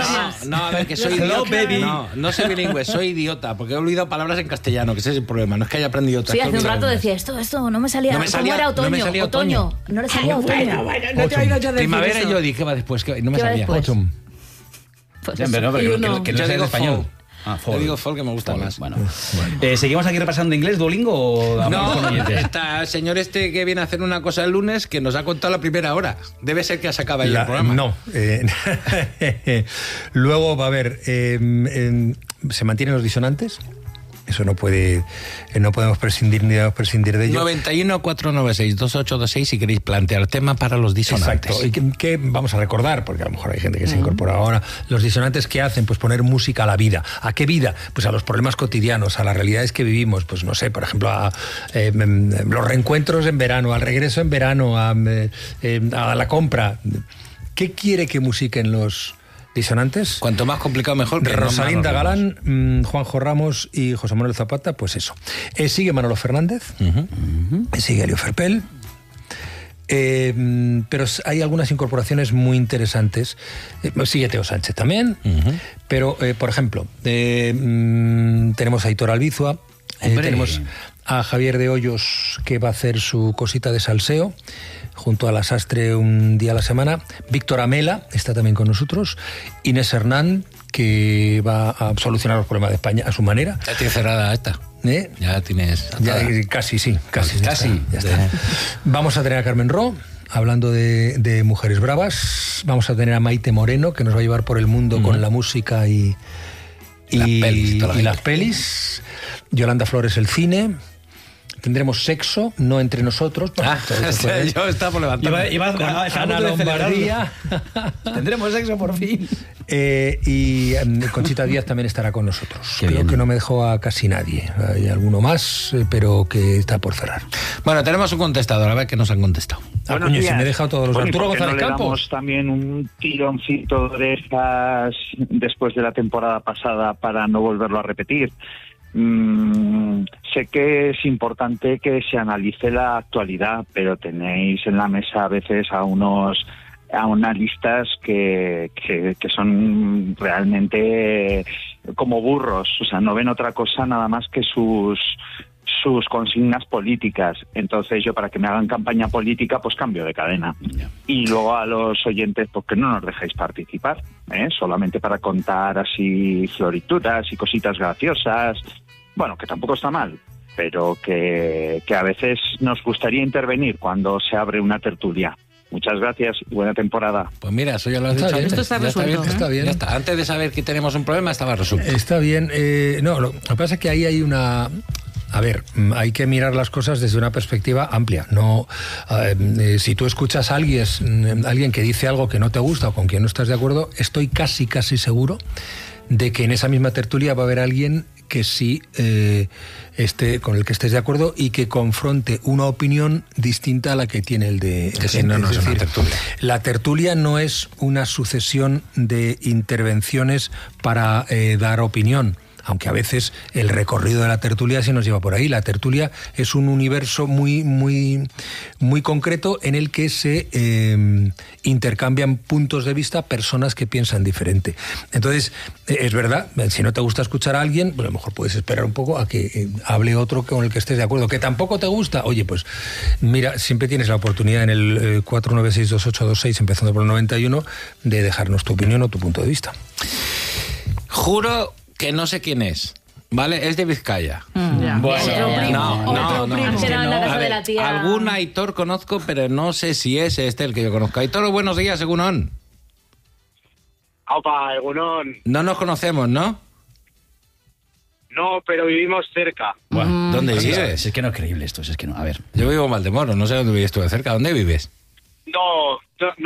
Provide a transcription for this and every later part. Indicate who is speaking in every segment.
Speaker 1: No, a ver, que soy idiota. No soy bilingüe, soy idiota, porque he olvidado palabras en castellano, que ese es el problema, no es que haya aprendido otras.
Speaker 2: Sí, hace un rato decía, esto no me salía. ¿Cómo era otoño?
Speaker 1: No me salía otoño.
Speaker 2: No le salía otoño.
Speaker 3: No te oigo yo decir
Speaker 1: Primavera
Speaker 3: eso.
Speaker 1: y yo dije, ¿qué va después? No me
Speaker 2: ¿Qué va
Speaker 1: salía.
Speaker 2: después?
Speaker 1: Autumn.
Speaker 2: Pues
Speaker 4: Ya, pero
Speaker 2: eso.
Speaker 4: que no
Speaker 1: Yo
Speaker 4: sea en
Speaker 1: digo
Speaker 4: español.
Speaker 1: Yo digo folk, que me gusta más.
Speaker 4: Bueno. ¿Seguimos aquí repasando inglés, Duolingo o vamos con
Speaker 1: No,
Speaker 4: oyentes?
Speaker 1: está el señor que viene a hacer una cosa el lunes que nos ha contado la primera hora. Debe ser que se acaba ya el programa.
Speaker 5: No. Luego va a haber... ¿se mantienen los disonantes? Eso no podemos prescindir ni debemos prescindir de ello.
Speaker 1: 91 496 2826 si queréis plantear tema para los disonantes.
Speaker 5: Exacto. ¿Y qué vamos a recordar? Porque a lo mejor hay gente que se incorpora ahora. Los disonantes, ¿qué hacen? Pues poner música a la vida. ¿A qué vida? Pues a los problemas cotidianos, a las realidades que vivimos. Pues no sé, por ejemplo, a los reencuentros en verano, al regreso en verano, a la compra. ¿Qué quiere que musiquen los disonantes?
Speaker 1: Cuanto más complicado mejor. Que
Speaker 5: Rosalinda Galán, Juanjo Ramos y José Manuel Zapata, pues eso. Sigue Manolo Fernández, sigue Elio Ferpel, pero hay algunas incorporaciones muy interesantes. Sigue Teo Sánchez también, pero, por ejemplo, tenemos a Aitor Albizua, tenemos a Javier de Hoyos, que va a hacer su cosita de salseo junto a la Sastre un día a la semana. Víctor Amela está también con nosotros. Inés Hernán, que va a solucionar los problemas de España a su manera.
Speaker 1: Ya tienes cerrada esta. Ya tienes...
Speaker 5: Ya, casi, sí. Casi. Ya está. Vamos a tener a Carmen Ro, hablando de mujeres bravas. Vamos a tener a Maite Moreno, que nos va a llevar por el mundo con la música y las pelis. Yolanda Flores, el cine. Tendremos sexo, no entre nosotros.
Speaker 1: Yo estaba por levantarme.
Speaker 5: Ana Lombardía.
Speaker 4: Tendremos sexo por fin.
Speaker 5: Y Conchita Díaz también estará con nosotros. Creo que no me dejó a casi nadie. Hay alguno más, pero que está por cerrar.
Speaker 1: Bueno, tenemos un contestador, a ver qué nos han contestado.
Speaker 5: Coño, si me he dejado todos los... Arturo González
Speaker 6: Campos.
Speaker 5: Campos.
Speaker 6: Damos también un tironcito de orejas después de la temporada pasada para no volverlo a repetir. Sé que es importante que se analice la actualidad, pero tenéis en la mesa a veces a unas listas que son realmente como burros, o sea, no ven otra cosa nada más que sus consignas políticas. Entonces yo, para que me hagan campaña política, pues cambio de cadena. Y luego a los oyentes, pues que no nos dejáis participar, solamente para contar así florituras y cositas graciosas. Bueno, que tampoco está mal, pero que a veces nos gustaría intervenir cuando se abre una tertulia. Muchas gracias y buena temporada.
Speaker 1: Pues mira, eso ya lo has dicho antes.
Speaker 2: Esto está resuelto.
Speaker 5: Está bien.
Speaker 1: Ya está. Antes de saber que tenemos un problema, estaba resuelto.
Speaker 5: Está bien. No, lo que pasa es que ahí hay una... A ver, hay que mirar las cosas desde una perspectiva amplia. No, si tú escuchas a alguien que dice algo que no te gusta o con quien no estás de acuerdo, estoy casi seguro de que en esa misma tertulia va a haber alguien que sí con el que estés de acuerdo y que confronte una opinión distinta a la que tiene el de...
Speaker 1: Que si no, no es una tertulia.
Speaker 5: La tertulia no es una sucesión de intervenciones para dar opinión, aunque a veces el recorrido de la tertulia se nos lleva por ahí. La tertulia es un universo muy concreto en el que se intercambian puntos de vista personas que piensan diferente. Entonces, es verdad, si no te gusta escuchar a alguien, pues a lo mejor puedes esperar un poco a que hable otro con el que estés de acuerdo. Que tampoco te gusta, oye, pues mira, siempre tienes la oportunidad en el 4962826, empezando por el 91, de dejarnos tu opinión o tu punto de vista.
Speaker 1: Juro que no sé quién es, ¿vale? Es de Vizcaya.
Speaker 2: Bueno, otro primo.
Speaker 1: No.
Speaker 2: En la casa
Speaker 1: A ver,
Speaker 2: de la tía.
Speaker 1: algún Aitor conozco, pero no sé si es el que yo conozco. Aitor, buenos días, Egunon.
Speaker 7: Aupa, Egunon.
Speaker 1: No nos conocemos, ¿no?
Speaker 7: No, pero vivimos cerca.
Speaker 1: ¿Dónde vives?
Speaker 4: Es que no es creíble esto, es que no. A ver.
Speaker 1: Yo vivo en Valdemoro, no sé dónde vives tú de cerca. ¿Dónde vives?
Speaker 7: No.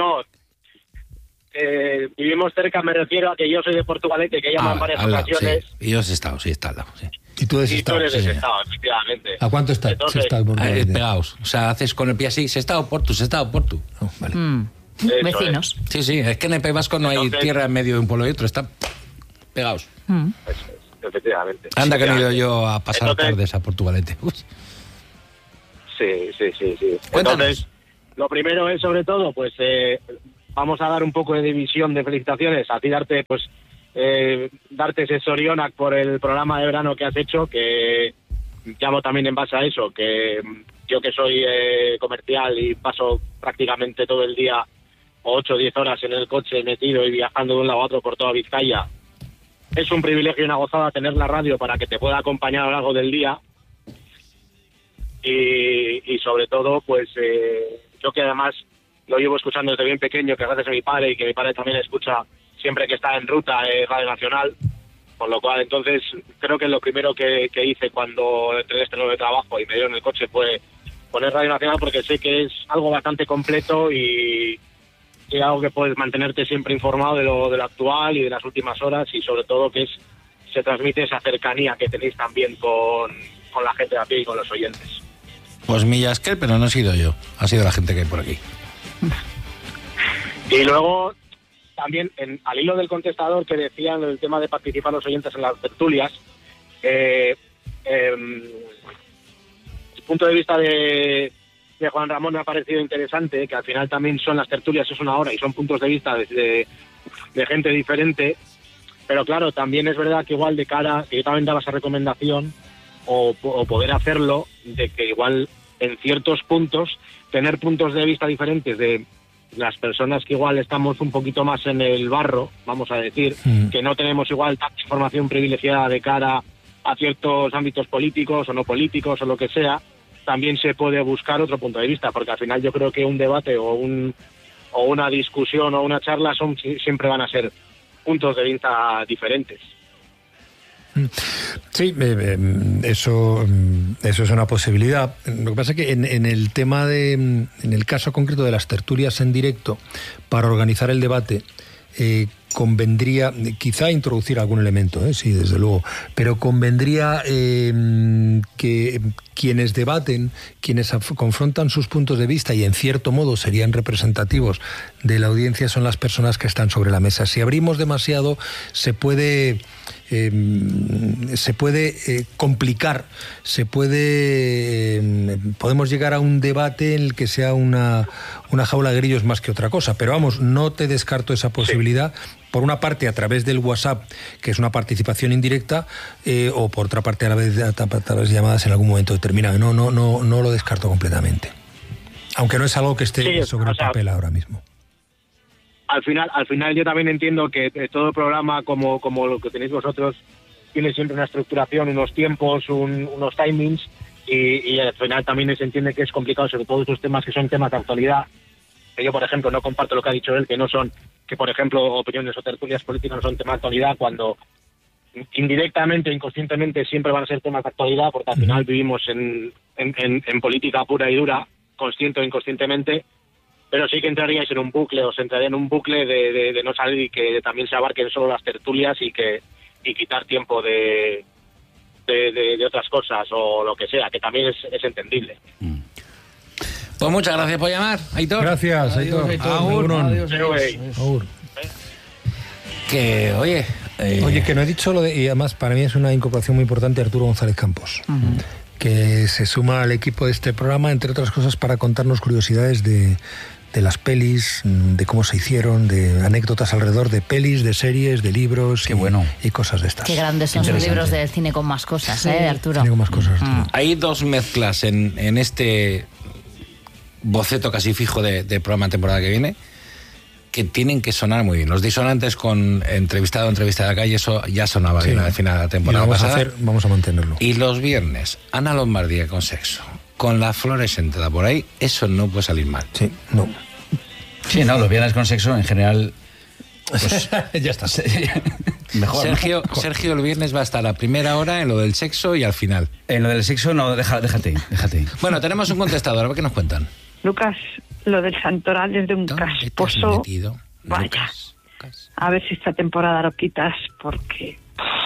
Speaker 7: Vivimos cerca, me refiero a que yo soy de Portugalete, que llamo en varias ocasiones.
Speaker 1: Sí. Y yo he estado, sí, está al lado, sí.
Speaker 5: Y tú eres
Speaker 7: Tú eres de Sestao, efectivamente.
Speaker 5: ¿A cuánto está?
Speaker 7: Entonces,
Speaker 1: Pegados. O sea, haces con el pie así, Sestao, Portu.
Speaker 5: Oh, vale.
Speaker 2: Vecinos.
Speaker 1: Sí, es que en el País Vasco no hay tierra en medio de un pueblo y otro, están pegados.
Speaker 7: Efectivamente.
Speaker 1: Anda que no he ido yo a pasar tardes a Portugalete.
Speaker 7: Sí.
Speaker 1: Cuéntanos.
Speaker 7: Entonces, lo primero es, sobre todo, pues vamos a dar un poco de división de felicitaciones. A ti darte ese sorionak por el programa de verano que has hecho, que llamo también en base a eso, que yo que soy comercial y paso prácticamente todo el día 8 o 10 horas en el coche metido y viajando de un lado a otro por toda Vizcaya, es un privilegio y una gozada tener la radio para que te pueda acompañar a lo largo del día. Y sobre todo, pues yo que además lo llevo escuchando desde bien pequeño, que gracias a mi padre, y que mi padre también escucha siempre que está en ruta Radio Nacional, con lo cual entonces creo que lo primero que hice cuando entré en este nuevo trabajo y me dieron el coche fue poner Radio Nacional, porque sé que es algo bastante completo y algo que puedes mantenerte siempre informado de lo actual y de las últimas horas, y sobre todo que se transmite esa cercanía que tenéis también con la gente de a pie y con los oyentes.
Speaker 1: Pues Millasquel, pero no he sido yo, ha sido la gente que hay por aquí.
Speaker 7: Y luego, también, al hilo del contestador que decían el tema de participar los oyentes en las tertulias, el punto de vista de Juan Ramón me ha parecido interesante, que al final también son las tertulias, es una hora y son puntos de vista de gente diferente, pero claro, también es verdad que igual de cara, que yo también daba esa recomendación, o poder hacerlo, de que igual en ciertos puntos, tener puntos de vista diferentes de las personas que igual estamos un poquito más en el barro, vamos a decir, que no tenemos igual tanta información privilegiada de cara a ciertos ámbitos políticos o no políticos o lo que sea, también se puede buscar otro punto de vista, porque al final yo creo que un debate o una discusión o una charla siempre van a ser puntos de vista diferentes.
Speaker 5: Sí, eso es una posibilidad. Lo que pasa es que en el tema en el caso concreto de las tertulias en directo, para organizar el debate, convendría quizá introducir algún elemento, sí, desde luego, pero convendría que quienes debaten, quienes confrontan sus puntos de vista y en cierto modo serían representativos de la audiencia, son las personas que están sobre la mesa. Si abrimos demasiado se puede complicar, podemos llegar a un debate en el que sea una jaula de grillos más que otra cosa, pero vamos, no te descarto esa posibilidad. Por una parte a través del WhatsApp, que es una participación indirecta, o por otra parte a través de llamadas en algún momento determinado. No lo descarto completamente, aunque no es algo que esté sobre el papel ahora mismo.
Speaker 7: Al final yo también entiendo que todo programa como lo que tenéis vosotros tiene siempre una estructuración, unos tiempos, unos timings, y al final también se entiende que es complicado, sobre todo estos temas que son temas de actualidad, que yo por ejemplo no comparto lo que ha dicho él, que por ejemplo opiniones o tertulias políticas no son temas de actualidad, cuando indirectamente, inconscientemente siempre van a ser temas de actualidad, porque al final vivimos en política pura y dura, consciente o inconscientemente. Pero sí que entraríais en un bucle, o se entraría en un bucle de no salir, y que también se abarquen solo las tertulias y quitar tiempo de otras cosas o lo que sea, que también es entendible.
Speaker 1: Pues muchas gracias por llamar, Aitor.
Speaker 5: Gracias, Aitor.
Speaker 1: Agur. Que, oye...
Speaker 5: que no he dicho lo de... Y además para mí es una incorporación muy importante, Arturo González Campos. Que se suma al equipo de este programa, entre otras cosas, para contarnos curiosidades de las pelis, de cómo se hicieron, de anécdotas alrededor de pelis, de series, de libros. Qué bueno. Y cosas de estas.
Speaker 2: Qué grandes son sus libros de cine con más cosas, Arturo.
Speaker 5: Cine con más cosas, Arturo.
Speaker 1: Hay dos mezclas en este boceto casi fijo de programa temporada que viene, que tienen que sonar muy bien. Los disonantes con entrevistado o entrevistada de calle, eso ya sonaba bien al final de la temporada pasada.
Speaker 5: Vamos a mantenerlo.
Speaker 1: Y los viernes, Ana Lombardía con sexo, con la flores sentada por ahí, eso no puede salir mal.
Speaker 5: Sí, no.
Speaker 4: Sí, no, los viernes con sexo en general... Pues,
Speaker 5: ya está.
Speaker 4: Mejor,
Speaker 1: Sergio el viernes va a estar a primera hora en lo del sexo y al final.
Speaker 4: En lo del sexo no, déjate.
Speaker 1: Bueno, tenemos un contestador, a ver qué nos cuentan.
Speaker 3: Lucas, lo del santoral es de un casposo. Vaya.
Speaker 1: Lucas.
Speaker 3: A ver si esta temporada lo quitas, porque...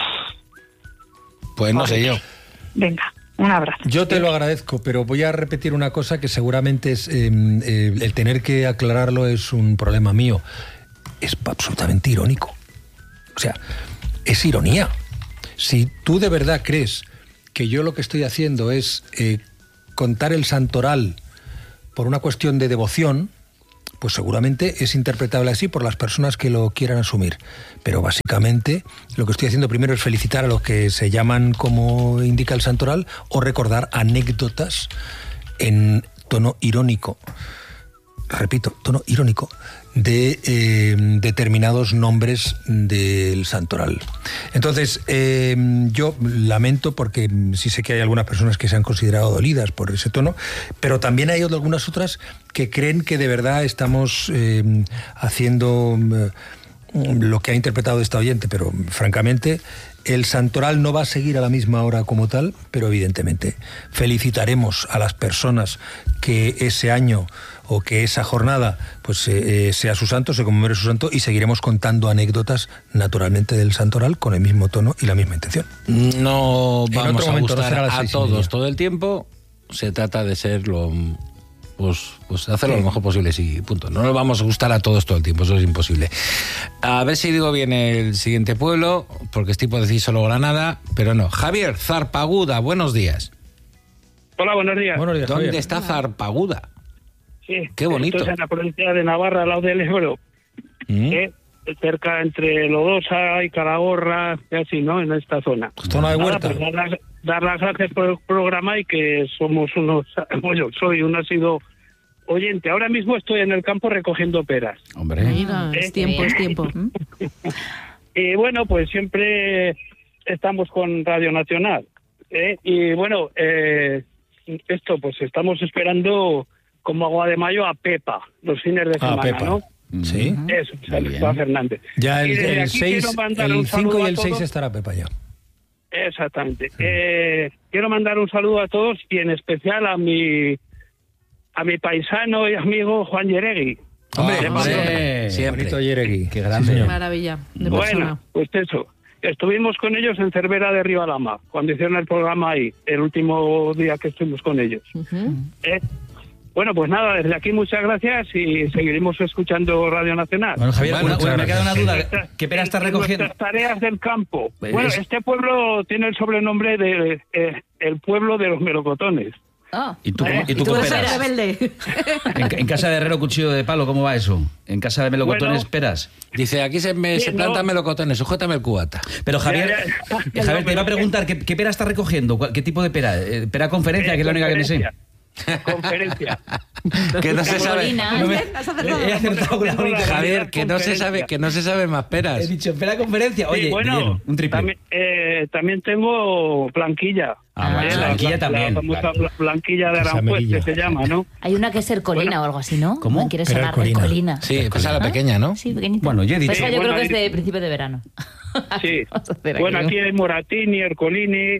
Speaker 1: Pues no sé yo.
Speaker 3: Venga, un abrazo.
Speaker 5: Yo te lo agradezco, pero voy a repetir una cosa que seguramente es el tener que aclararlo es un problema mío. Es absolutamente irónico. O sea, es ironía. Si tú de verdad crees que yo lo que estoy haciendo es contar el santoral por una cuestión de devoción, pues seguramente es interpretable así por las personas que lo quieran asumir. Pero básicamente lo que estoy haciendo primero es felicitar a los que se llaman como indica el santoral o recordar anécdotas en tono irónico. Repito, tono irónico de determinados nombres del santoral. Entonces, yo lamento porque sí sé que hay algunas personas que se han considerado dolidas por ese tono, pero también hay algunas otras que creen que de verdad estamos haciendo lo que ha interpretado esta oyente, pero francamente el santoral no va a seguir a la misma hora como tal, pero evidentemente felicitaremos a las personas que ese año o que esa jornada pues sea su santo, se conmemore su santo, y seguiremos contando anécdotas naturalmente del santoral con el mismo tono y la misma intención.
Speaker 1: No vamos a gustar
Speaker 5: no
Speaker 1: a todos todo el tiempo, se trata de ser pues hacerlo lo mejor posible, sí, punto. No nos vamos a gustar a todos todo el tiempo, eso es imposible. A ver si digo bien el siguiente pueblo, porque es tipo decir solo Granada, pero no. Javier, Zarpaguda, buenos días.
Speaker 8: Hola, buenos días.
Speaker 5: Buenos días,
Speaker 1: ¿Dónde
Speaker 5: Javier.
Speaker 1: está Zarpaguda?
Speaker 8: Sí,
Speaker 1: qué bonito.
Speaker 8: Esto es en la provincia de Navarra, al lado del Ebro. Cerca entre Lodosa y Calahorra, así, ¿no? En esta zona.
Speaker 5: Zona de huerta.
Speaker 8: Pues dar las gracias por el programa y que somos unos... Bueno, soy un asiduo oyente. Ahora mismo estoy en el campo recogiendo peras.
Speaker 4: Hombre.
Speaker 9: Mira, es tiempo.
Speaker 8: Y bueno, pues siempre estamos con Radio Nacional. Y bueno, esto pues estamos esperando como agua de mayo a Pepa, los fines de semana,
Speaker 5: Pepa.
Speaker 8: ¿no?
Speaker 5: Sí.
Speaker 8: Eso, Pepa Fernández.
Speaker 5: Ya
Speaker 8: Y desde
Speaker 5: el
Speaker 8: aquí
Speaker 5: 6,
Speaker 8: quiero mandar
Speaker 5: el
Speaker 8: un
Speaker 5: 5
Speaker 8: saludo
Speaker 5: y
Speaker 8: a
Speaker 5: el 6
Speaker 8: todos.
Speaker 5: estará Pepa ya.
Speaker 8: Exactamente. Quiero mandar un saludo a todos y en especial a mi paisano y amigo Juan Yeregui.
Speaker 5: Hombre,
Speaker 1: siempre.
Speaker 5: bonito Yeregui.
Speaker 4: Qué grande.
Speaker 5: Sí, señor.
Speaker 9: Maravilla de
Speaker 8: Bueno,
Speaker 9: persona.
Speaker 8: pues eso. Estuvimos con ellos en Cervera de Ribalama, cuando hicieron el programa ahí, el último día que estuvimos con ellos. Bueno, pues nada, desde aquí muchas gracias y seguiremos escuchando Radio Nacional.
Speaker 4: Bueno, Javier,
Speaker 1: Bueno,
Speaker 4: me queda una duda.
Speaker 8: Nuestras-
Speaker 4: ¿Qué pera estás
Speaker 8: en
Speaker 4: recogiendo?
Speaker 8: nuestras tareas del campo.
Speaker 4: Pues
Speaker 8: Bueno,
Speaker 4: es-
Speaker 8: este pueblo tiene el sobrenombre de el pueblo de los melocotones.
Speaker 2: Ah,
Speaker 4: ¿Y tú
Speaker 8: ¿Y
Speaker 4: qué
Speaker 9: Tú eres
Speaker 4: peras?
Speaker 9: rebelde.
Speaker 4: En casa de herrero, cuchillo de palo, ¿cómo va eso? ¿En casa de melocotones,
Speaker 8: Bueno.
Speaker 4: peras?
Speaker 1: Dice, aquí se
Speaker 8: Sí,
Speaker 1: plantan
Speaker 8: no.
Speaker 1: melocotones, sujétame el cubata.
Speaker 4: Pero Javier,
Speaker 8: Ya.
Speaker 4: Javier, te iba a preguntar, ¿qué pera estás recogiendo? ¿Qué tipo de pera? ¿Pera conferencia, que es la única que me sé?
Speaker 8: Conferencia.
Speaker 1: Que no se sabe.
Speaker 2: Colina.
Speaker 4: No me-
Speaker 9: Has acertado.
Speaker 4: He acertado con la única.
Speaker 1: Javier, que no se sabe más
Speaker 4: He
Speaker 1: peras.
Speaker 4: dicho, pera conferencia. Oye,
Speaker 8: Sí, bueno,
Speaker 4: bien, un triple.
Speaker 8: también tengo blanquilla.
Speaker 4: Bueno, blanquilla también.
Speaker 8: La famosa
Speaker 4: Claro.
Speaker 8: blanquilla de
Speaker 5: Que es
Speaker 8: Aranjuez, que
Speaker 5: amarilla.
Speaker 8: se llama, ¿no?
Speaker 2: Hay una que es Ercolina o algo así, ¿no?
Speaker 4: ¿Cómo?
Speaker 2: ¿No quieres
Speaker 5: Pero
Speaker 2: sonar?
Speaker 5: Ercolina.
Speaker 2: Ercolina.
Speaker 1: Sí, esa la
Speaker 2: ¿No?
Speaker 1: pequeña, ¿no?
Speaker 2: Sí, pequeñita.
Speaker 4: Bueno, yo he dicho-
Speaker 2: Esa yo
Speaker 8: bueno,
Speaker 2: creo que es
Speaker 8: ahí-
Speaker 2: de principio de verano.
Speaker 8: Sí.
Speaker 2: Vamos a hacer
Speaker 8: Bueno,
Speaker 2: aquí.
Speaker 8: aquí hay Moratini, Ercolini,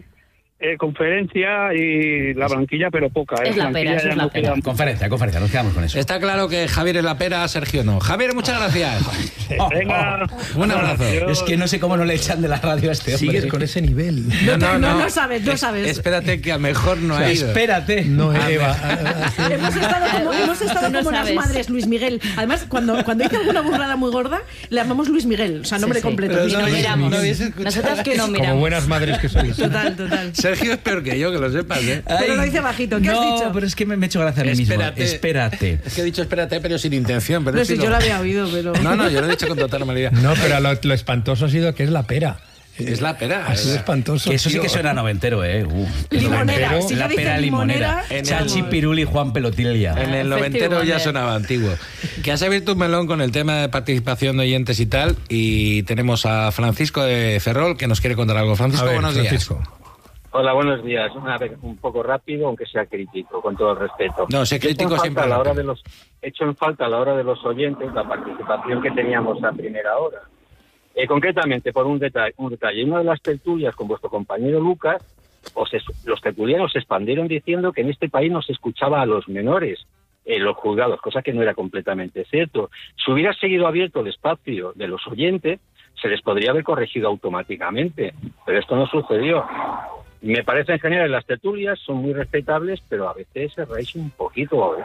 Speaker 8: conferencia y la blanquilla, pero poca.
Speaker 2: Es la
Speaker 8: Blanquilla
Speaker 2: pera, eso
Speaker 8: ya
Speaker 2: es la
Speaker 8: no
Speaker 2: pera.
Speaker 8: queda-
Speaker 4: Conferencia, nos quedamos con eso.
Speaker 1: Está claro que Javier es la pera, Sergio no. Javier, muchas gracias.
Speaker 8: Venga.
Speaker 1: Un abrazo.
Speaker 8: Adiós.
Speaker 4: Es que no sé cómo no le echan de la radio a este hombre.
Speaker 5: Sigues con ese nivel.
Speaker 9: No sabes.
Speaker 1: Espérate que a mejor no ha ido.
Speaker 4: Espérate.
Speaker 5: No, Eva.
Speaker 9: Hemos estado
Speaker 2: Tú no
Speaker 9: como las
Speaker 2: sabes.
Speaker 9: madres Luis Miguel. Además, cuando hice alguna burrada muy gorda, le llamamos Luis Miguel. O sea, nombre
Speaker 2: Sí, sí.
Speaker 9: completo.
Speaker 2: Pero
Speaker 9: Luis
Speaker 2: no
Speaker 9: Miguel.
Speaker 2: miramos.
Speaker 1: no habéis escuchado.
Speaker 2: Nosotras que no
Speaker 5: Como
Speaker 2: miramos.
Speaker 5: buenas madres que sois.
Speaker 9: Total.
Speaker 1: Sergio es peor que yo, que lo sepas, ¿eh?
Speaker 9: Pero lo dice bajito. ¿Qué has dicho?
Speaker 4: No, pero es que me he hecho gracia a mí mismo. Espérate.
Speaker 1: Es que he dicho espérate, pero sin intención. Pero
Speaker 9: No
Speaker 1: he
Speaker 9: sé,
Speaker 1: sido-
Speaker 9: yo lo había oído, pero...
Speaker 1: No, yo lo he dicho con total normalidad.
Speaker 5: No, pero lo espantoso ha sido que es la pera.
Speaker 1: Es la pera.
Speaker 5: Ha sido espantoso.
Speaker 4: Que eso sí
Speaker 5: tío.
Speaker 4: que suena noventero, ¿eh?
Speaker 9: Limonera.
Speaker 5: noventero.
Speaker 9: Si
Speaker 4: la
Speaker 9: yo
Speaker 4: pera
Speaker 9: dice limonera...
Speaker 1: En el-
Speaker 4: Chachi Piruli y Juan Pelotilia.
Speaker 1: En el noventero ya sonaba antiguo. Que has abierto un melón con el tema de participación de oyentes y tal. Y tenemos a Francisco de Ferrol que nos quiere contar algo. Francisco,
Speaker 5: A ver,
Speaker 1: buenos
Speaker 5: Francisco.
Speaker 10: Hola, buenos días. A ver, un poco rápido, aunque sea crítico, con todo el respeto.
Speaker 1: No, sé crítico siempre.
Speaker 10: Hecho en falta a la hora de los oyentes la participación que teníamos a primera hora. Concretamente, por un detalle. En una de las tertulias con vuestro compañero Lucas, los tertulianos se expandieron diciendo que en este país no se escuchaba a los menores en los juzgados, cosa que no era completamente cierto. Si hubiera seguido abierto el espacio de los oyentes, se les podría haber corregido automáticamente, pero esto no sucedió. Me parece en general las tertulias son muy respetables, pero a veces se reís un poquito.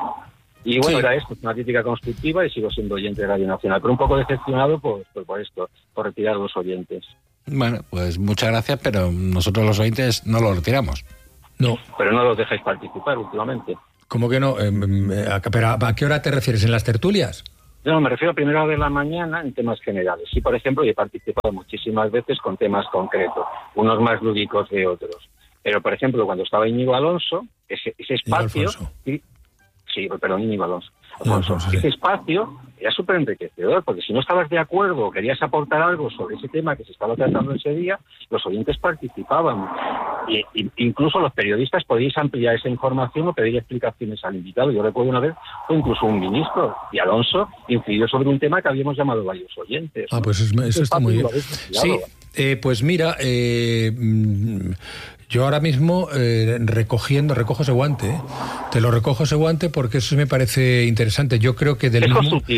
Speaker 10: Y bueno,
Speaker 1: Sí.
Speaker 10: era esto, una crítica constructiva y sigo siendo oyente de Radio Nacional, pero un poco decepcionado por esto, por retirar los oyentes.
Speaker 1: Bueno, pues muchas gracias, pero nosotros los oyentes no lo retiramos.
Speaker 5: No.
Speaker 10: Pero no los dejáis participar últimamente.
Speaker 5: ¿Cómo que no? Pero ¿a qué hora te refieres? ¿En las tertulias?
Speaker 10: No, me refiero a primera hora de la mañana en temas generales. Sí, por ejemplo, yo he participado muchísimas veces con temas concretos, unos más lúdicos que otros. Pero, por ejemplo, cuando estaba Íñigo Alonso, ese espacio... Sí, perdón, Íñigo Alonso. Ese espacio era súper enriquecedor, porque si no estabas de acuerdo o querías aportar algo sobre ese tema que se estaba tratando ese día, los oyentes participaban. Y incluso los periodistas podíais ampliar esa información o pedir explicaciones al invitado. Yo recuerdo una vez, fue incluso un ministro, y Alonso incidió sobre un tema que habíamos llamado varios oyentes.
Speaker 5: Ah, pues eso está muy bien. Sí, pues mira... Yo ahora mismo recojo ese guante, te lo recojo ese guante porque eso me parece interesante. Yo creo que del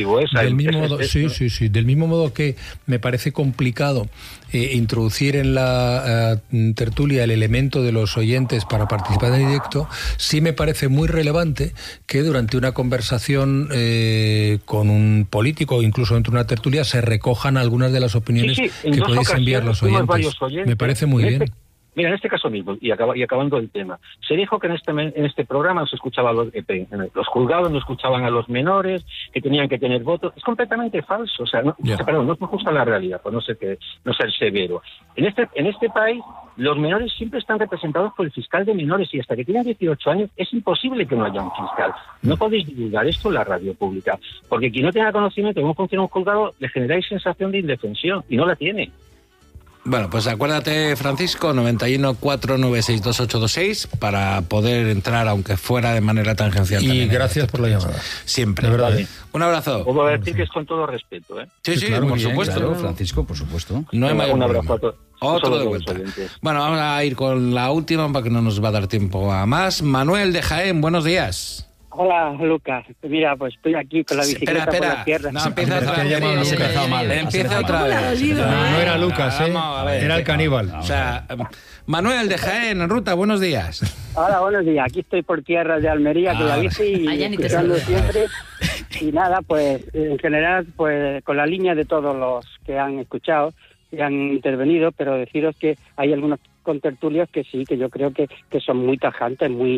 Speaker 5: mismo modo que me parece complicado introducir en la tertulia el elemento de los oyentes para participar en directo, sí me parece muy relevante que durante una conversación con un político o incluso dentro de una tertulia se recojan algunas de las opiniones que podéis enviar los oyentes. Me parece muy bien.
Speaker 10: Mira, en este caso mismo, y acabando el tema, se dijo que en este programa no se escuchaba los juzgados no escuchaban a los menores, que tenían que tener votos. Es completamente falso. O sea, no es justa la realidad, por no ser severo. En este país, los menores siempre están representados por el fiscal de menores y hasta que tienen 18 años es imposible que no haya un fiscal. No podéis divulgar esto en la radio pública, porque quien no tenga conocimiento de cómo funciona un juzgado, le generáis sensación de indefensión, y no la tiene.
Speaker 1: Bueno, pues acuérdate, Francisco, 91 496 2826 para poder entrar, aunque fuera de manera tangencial.
Speaker 5: Y gracias por la llamada.
Speaker 1: Siempre.
Speaker 5: De verdad.
Speaker 1: Un abrazo.
Speaker 10: Puedo decir que es con todo respeto, ¿eh?
Speaker 1: Sí, claro, por supuesto.
Speaker 4: Claro, Francisco, por supuesto.
Speaker 1: No hay mayor
Speaker 10: un abrazo
Speaker 1: problema.
Speaker 10: a todos.
Speaker 1: Otro de vuelta. Bueno, vamos a ir con la última porque no nos va a dar tiempo a más. Manuel de Jaén, buenos días.
Speaker 11: Hola, Lucas. Mira, pues estoy aquí con la bicicleta por la tierra.
Speaker 1: No, empieza otra vez. Empieza otra vez.
Speaker 5: No era Lucas, era el caníbal.
Speaker 1: O sea, Manuel de Jaén, en ruta, buenos días.
Speaker 11: Hola, buenos días. Aquí estoy por tierra de Almería con la bici y escuchando siempre. Y nada, pues en general, pues con la línea de todos los que han escuchado y han intervenido, pero deciros que hay algunos contertulios que sí, que yo creo que son muy tajantes, muy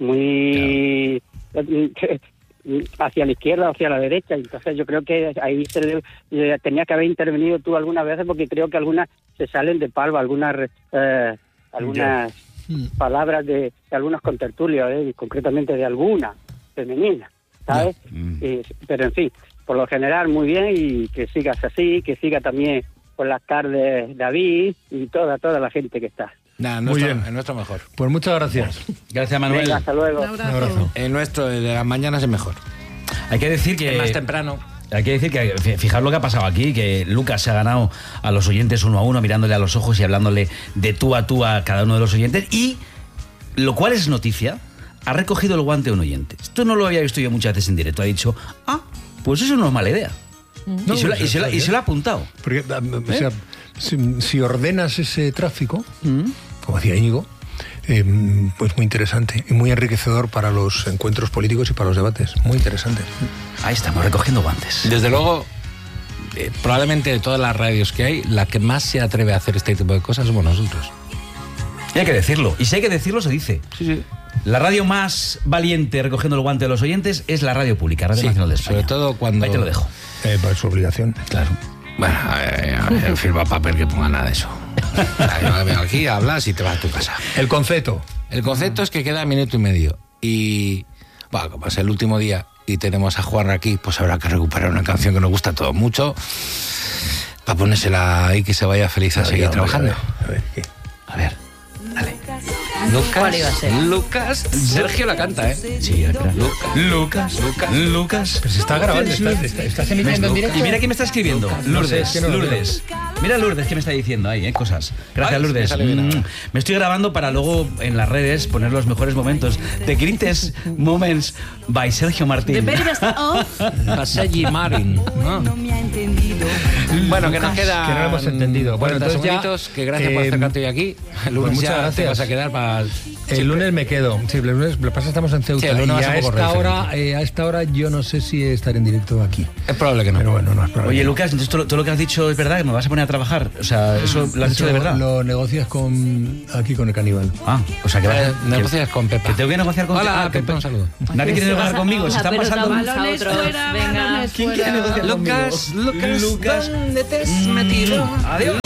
Speaker 11: hacia la izquierda o hacia la derecha. Entonces yo creo que ahí tenía que haber intervenido tú algunas veces, porque creo que algunas se salen de palma, algunas palabras de algunos contertulios, concretamente de alguna femenina, ¿sabes? Pero en fin, por lo general muy bien, y que sigas así, que siga también por las tardes David y toda la gente que está.
Speaker 5: Muy bien.
Speaker 1: El nuestro mejor.
Speaker 5: Pues muchas gracias.
Speaker 4: Gracias, Manuel.
Speaker 11: Venga, hasta luego.
Speaker 5: Un abrazo.
Speaker 1: El nuestro de las mañanas es mejor.
Speaker 4: Hay que decir que...
Speaker 1: Es más temprano.
Speaker 4: Hay que decir que, fijaos lo que ha pasado aquí, que Lucas se ha ganado a los oyentes uno a uno, mirándole a los ojos y hablándole de tú a cada uno de los oyentes, y, lo cual es noticia, ha recogido el guante de un oyente. Esto no lo había visto yo muchas veces en directo. Ha dicho, pues eso no es mala idea. No, y se lo ha apuntado.
Speaker 5: Porque, o sea, si ordenas ese tráfico, como decía Íñigo, pues muy interesante y muy enriquecedor para los encuentros políticos y para los debates. Muy interesante.
Speaker 4: Ahí estamos, recogiendo guantes.
Speaker 1: Desde luego, probablemente de todas las radios que hay, la que más se atreve a hacer este tipo de cosas somos nosotros.
Speaker 4: Y hay que decirlo. Y si hay que decirlo, se dice.
Speaker 1: Sí.
Speaker 4: La radio más valiente recogiendo el guante de los oyentes es la radio pública, Radio Nacional de España.
Speaker 1: Sobre todo cuando...
Speaker 4: Ahí te lo dejo.
Speaker 5: Por su obligación.
Speaker 4: Claro.
Speaker 1: Bueno, firma papel que ponga nada de eso. Yo vengo aquí, hablas y te vas a tu casa.
Speaker 5: El concepto
Speaker 1: es que queda minuto y medio. Y, bueno, como es el último día y tenemos a Juan aquí, pues habrá que recuperar una canción que nos gusta a todos mucho, para ponérsela ahí, que se vaya feliz a seguir trabajando. A ver, dale.
Speaker 2: ¿Cuál iba a ser?
Speaker 1: Lucas, Sergio la canta, ¿eh?
Speaker 4: Sí, espera. Lucas.
Speaker 5: Pero se está grabando, estás emitiendo en directo.
Speaker 4: Y mira quién me está escribiendo. Lourdes. Mira Lourdes que me está diciendo ahí, cosas. Gracias, Lourdes. Me estoy grabando para luego en las redes poner los mejores momentos. The Greatest Moments by Sergio Martín.
Speaker 2: The very best of
Speaker 1: Sergi Marin. Bueno, que nos queda...
Speaker 5: Que no lo hemos entendido. Bueno, entonces
Speaker 1: ya... Que gracias por acercarte hoy aquí. Lourdes,
Speaker 5: muchas gracias.
Speaker 1: Te vas a quedar para Lucas.
Speaker 5: El lunes me quedo. Sí, el lunes, lo que pasa es que estamos en Ceuta.
Speaker 1: Sí, el lunes
Speaker 5: y
Speaker 1: vas
Speaker 5: a esta hora yo no sé si estaré en directo aquí.
Speaker 1: Es probable que no.
Speaker 5: Pero bueno, no es probable.
Speaker 4: Oye, Lucas, entonces todo lo que has dicho es verdad, que me vas a poner a trabajar. O sea, ¿eso lo has dicho de verdad?
Speaker 5: Lo negocias aquí con el caníbal.
Speaker 4: O sea, que
Speaker 1: negocias con Pepa.
Speaker 4: Que tengo que negociar con
Speaker 1: Hola, Pepa, un saludo.
Speaker 4: Nadie quiere negociar conmigo, se están pasando.
Speaker 9: Balones fuera,
Speaker 2: Venga.
Speaker 9: balones
Speaker 4: ¿Quién quiere
Speaker 9: fuera.
Speaker 4: negociar conmigo?
Speaker 1: Lucas, ¿dónde te has metido?
Speaker 4: Adiós.